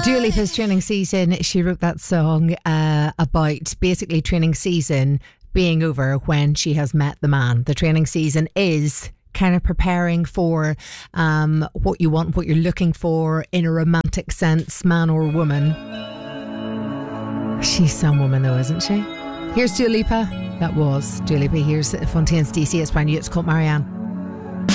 Dua Lipa's training season. She wrote that song about basically training season being over when she has met the man. The training season is kind of preparing for what you want, what you're looking for in a romantic sense, man or woman. She's some woman though, isn't she? Here's Dua Lipa. That was Dua Lipa. Here's Fontaine's DC. It's brand new. It's called Marianne.